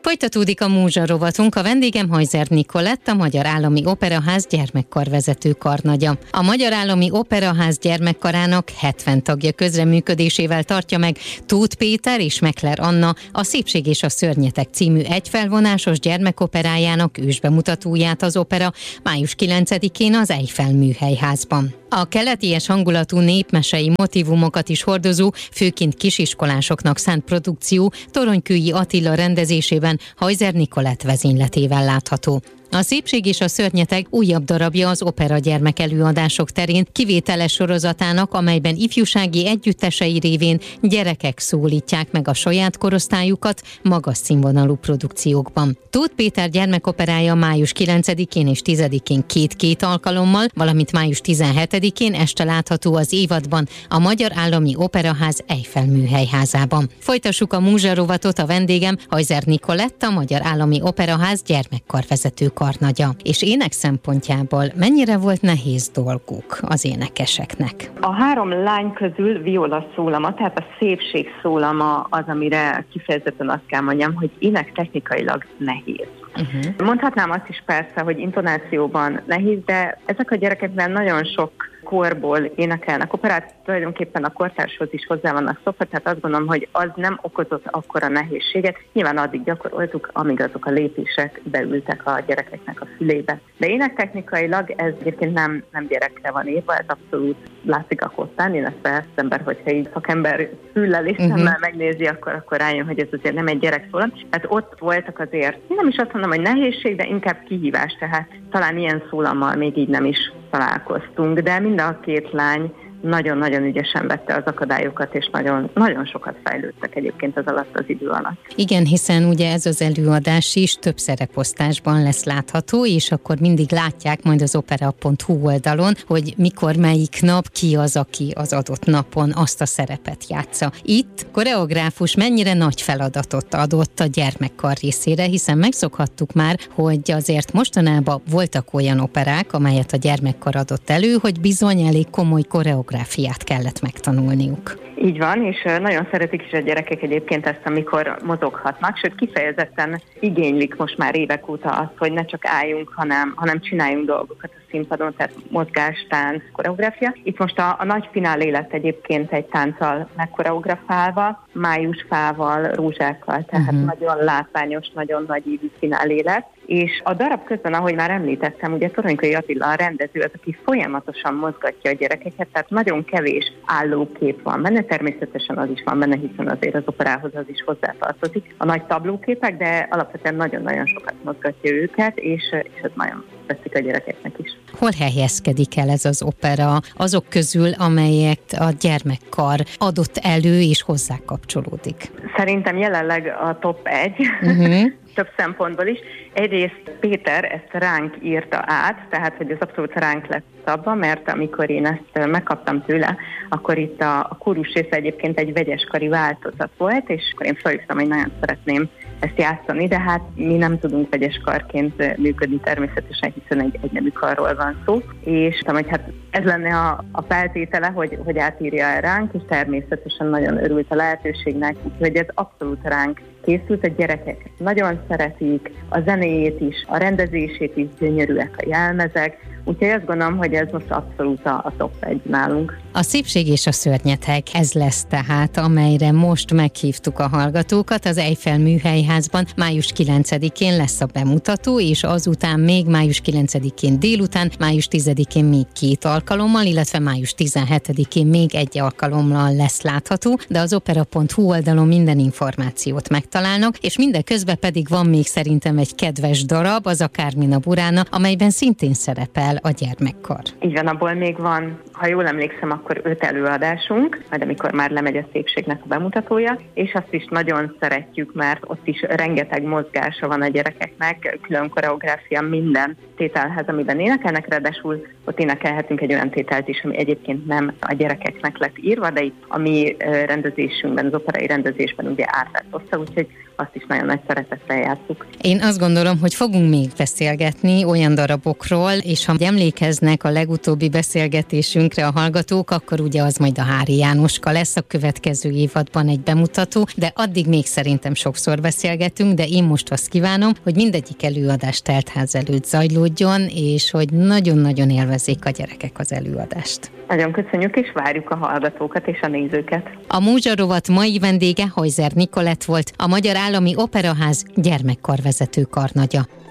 Folytatódik a Múzsa rovatunk, a vendégem Hajzer Nikolett, a Magyar Állami Operaház gyermekkarvezető karnagya. A Magyar Állami Operaház gyermekkarának 70 tagja közreműködésével tartja meg Tóth Péter és Mekler Anna a Szépség és a szörnyetek című egyfelvonásos gyermekoperájának ősbemutatóját az opera május 9-én az Eiffel Műhelyházban. A keleties hangulatú népmesei motívumokat is hordozó, főként kisiskolásoknak szánt produkció Toronykői Attila rendezésében Hajzer Nikolett vezényletével látható. A Szépség és a szörnyeteg újabb darabja az opera gyermek előadások terén kivételes sorozatának, amelyben ifjúsági együttesei révén gyerekek szólítják meg a saját korosztályukat magas színvonalú produkciókban. Tóth Péter gyermekoperája május 9-én és 10-én két alkalommal, valamint május 17-én este látható az évadban a Magyar Állami Operaház Eiffel Műhelyházában. Folytassuk a Múzsa rovatot, a vendégem Hajzer Nikolett, a Magyar Állami Operaház gyermekkarvezető karnagya. És ének szempontjából mennyire volt nehéz dolguk az énekeseknek? A 3 lány közül Viola szólama, tehát a szépség szólama az, amire kifejezetten azt kell mondjam, hogy énektechnikailag nehéz. Mondhatnám azt is persze, hogy intonációban nehéz, de ezek a gyerekekben nagyon sok korból énekelnek operát, tulajdonképpen a kortárshoz is hozzá vannak szokva, tehát azt gondolom, hogy az nem okozott akkora nehézséget. Nyilván addig gyakoroltuk, amíg azok a lépések beültek a gyerekeknek a fülébe. De énektechnikailag ez egyébként nem gyerekre van írva, ez abszolút látszik a kottán, illetve az ember, hogyha így szakember füllel és szemmel megnézi, akkor rájön, hogy ez azért nem egy gyerekszólam. Tehát ott voltak azért, nem is azt mondom, hogy nehézség, de inkább kihívás, tehát talán ilyen szólammal még így nem is találkoztunk, de mind a 2 lány nagyon-nagyon ügyesen vette az akadályokat, és nagyon, nagyon sokat fejlődtek egyébként az alatt az idő alatt. Igen, hiszen ugye ez az előadás is több szereposztásban lesz látható, és akkor mindig látják majd az opera.hu oldalon, hogy mikor, melyik nap ki az, aki az adott napon azt a szerepet játsza. Itt koreográfus mennyire nagy feladatot adott a gyermekkar részére, hiszen megszokhattuk már, hogy azért mostanában voltak olyan operák, amelyet a gyermekkar adott elő, hogy bizony elég komoly koreográfiát kellett megtanulniuk. Így van, és nagyon szeretik is a gyerekek egyébként ezt, amikor mozoghatnak, sőt kifejezetten igénylik most már évek óta azt, hogy ne csak álljunk, hanem csináljunk dolgokat a színpadon, tehát mozgás, tánc, koreográfia. Itt most a nagy finálé lett egyébként egy tánccal megkoreografálva, májusfával, rózsákkal, tehát nagyon látványos, nagyon nagy ívű finálé lett. És a darab közben, ahogy már említettem, ugye Toronykői Attila a rendező az, aki folyamatosan mozgatja a gyerekeket, tehát nagyon kevés állókép van benne, természetesen az is van benne, hiszen azért az operához az is hozzátartozik. A nagy tablóképek, de alapvetően nagyon-nagyon sokat mozgatja őket, és ez nagyon tetszik a gyerekeknek is. Hol helyezkedik el ez az opera azok közül, amelyet a gyermekkar adott elő és hozzá kapcsolódik? Szerintem jelenleg a top 1. Több szempontból is. Egyrészt Péter ezt ránk írta át, tehát hogy ez abszolút ránk lett szabva, mert amikor én ezt megkaptam tőle, akkor itt a kórus része egyébként egy vegyeskari változat volt, és akkor én felhívtam, hogy nagyon szeretném ezt játszani, de hát mi nem tudunk vegyeskarként működni természetesen, hiszen egy nemű karról van szó, és hogy hát ez lenne a feltétele, hogy átírja ránk, és természetesen nagyon örült a lehetőségnek, úgyhogy ez abszolút ránk készült, a gyerekek nagyon szeretik, a zenéjét is, a rendezését is, gyönyörűek a jelmezek, úgyhogy azt gondolom, hogy ez most abszolút a top 1 nálunk. A Szépség és a szörnyeteg, ez lesz tehát, amelyre most meghívtuk a hallgatókat az Eiffel Műhelyházban. Május 9-én lesz a bemutató, és azután még május 9-én délután, május 10-én még 2 alkalommal, illetve május 17-én még 1 alkalommal lesz látható, de az opera.hu oldalon minden információt megtalálnak, és mindeközben pedig van még szerintem egy kedves darab, az a Carmina Burana, amelyben szintén szerepel a gyermekkar. Így van, abból még van, ha jól emlékszem, akkor 5 előadásunk, majd amikor már lemegy a Szépségnek a bemutatója, és azt is nagyon szeretjük, mert ott is rengeteg mozgása van a gyerekeknek, külön koreográfia minden tételhez, amiben énekelnek, ráadásul ott énekelhetünk egy olyan tételt is, ami egyébként nem a gyerekeknek lett írva, de itt a mi rendezésünkben, az operai rendezésben ugye átvett oszta, úgyhogy azt is nagyon nagy szeretettel játsszuk. Én azt gondolom, hogy fogunk még beszélgetni olyan darabokról, és ha emlékeznek a legutóbbi beszélgetésünkre a hallgatók, akkor ugye az majd a Hári Jánoska lesz a következő évadban egy bemutató, de addig még szerintem sokszor beszélgetünk, de én most azt kívánom, hogy mindegyik előadás teltház előtt zajlódjon, és hogy nagyon-nagyon élvezzék a gyerekek az előadást. Nagyon köszönjük, és várjuk a hallgatókat és a nézőket. A Múzsa rovat mai vendége Hajzer Nikolett volt, a Magyar Állami Operaház gyermekkarvezető karnagya.